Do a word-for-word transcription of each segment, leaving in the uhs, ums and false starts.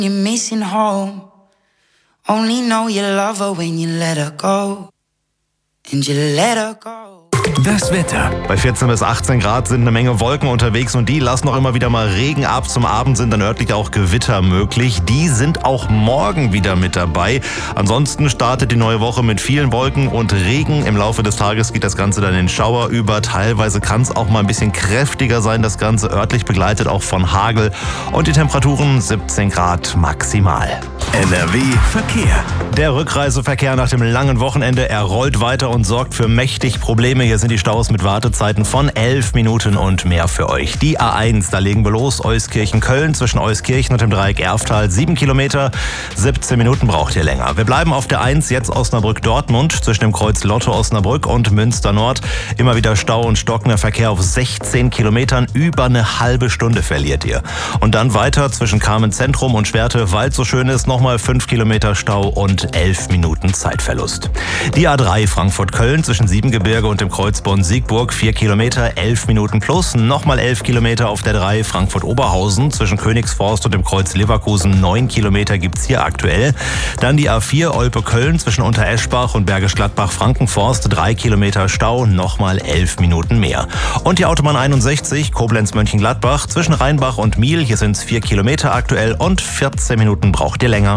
You're missing home. Only know you love her when you let her go. And you let her go. Das Wetter. Bei vierzehn bis achtzehn Grad sind eine Menge Wolken unterwegs und die lassen auch immer wieder mal Regen ab. Zum Abend sind dann örtlich auch Gewitter möglich. Die sind auch morgen wieder mit dabei. Ansonsten startet die neue Woche mit vielen Wolken und Regen. Im Laufe des Tages geht das Ganze dann in Schauer über. Teilweise kann es auch mal ein bisschen kräftiger sein. Das Ganze örtlich begleitet auch von Hagel. Und die Temperaturen siebzehn Grad maximal. N R W Verkehr. Der Rückreiseverkehr nach dem langen Wochenende, er rollt weiter und sorgt für mächtig Probleme. Hier sind die Staus mit Wartezeiten von elf Minuten und mehr für euch. Die A eins, da legen wir los, Euskirchen-Köln, zwischen Euskirchen und dem Dreieck Erftal, sieben Kilometer, siebzehn Minuten braucht ihr länger. Wir bleiben auf der eins, jetzt Osnabrück-Dortmund, zwischen dem Kreuz Lotto-Osnabrück und Münster-Nord. Immer wieder Stau und stockender Verkehr auf sechzehn Kilometern, über eine halbe Stunde verliert ihr. Und dann weiter zwischen Carmen-Zentrum und Schwerte, weil es so schön ist, nochmal fünf Kilometer Stau und elf Minuten Zeitverlust. Die A drei Frankfurt-Köln zwischen Siebengebirge und dem Kreuz Bonn-Siegburg, vier Kilometer, elf Minuten plus. Nochmal elf Kilometer auf der drei Frankfurt-Oberhausen zwischen Königsforst und dem Kreuz Leverkusen, neun Kilometer gibt's hier aktuell. Dann die A vier Olpe-Köln zwischen Untereschbach und Bergisch Gladbach-Frankenforst, drei Kilometer Stau, nochmal elf Minuten mehr. Und die Autobahn einundsechzig Koblenz-Mönchengladbach zwischen Rheinbach und Miel, hier sind's vier Kilometer aktuell und vierzehn Minuten braucht ihr länger.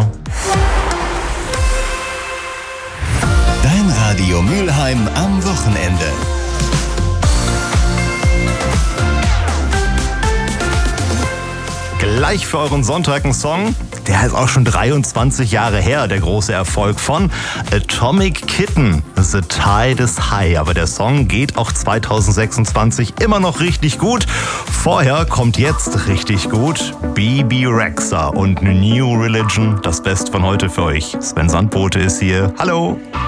Dein Radio Mülheim am Wochenende. Gleich für euren Sonntag ein Song, der ist auch schon dreiundzwanzig Jahre her, der große Erfolg von Atomic Kitten, The Tide is High. Aber der Song geht auch zweitausendsechsundzwanzig immer noch richtig gut. Vorher kommt jetzt richtig gut Bebe Rexha und New Religion, das Beste von heute für euch. Sven Sandbote ist hier. Hallo!